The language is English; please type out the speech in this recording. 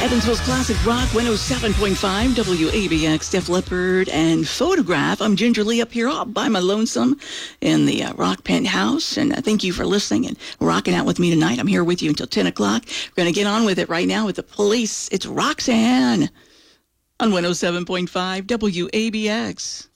Evansville's Classic Rock 107.5 WABX, Def Leppard and Photograph. I'm Ginger Lee up here all by my lonesome in the Rock Penthouse. And thank you for listening and rocking out with me tonight. I'm here with you until 10 o'clock. We're going to get on with it right now with the police. It's Roxanne on 107.5 WABX.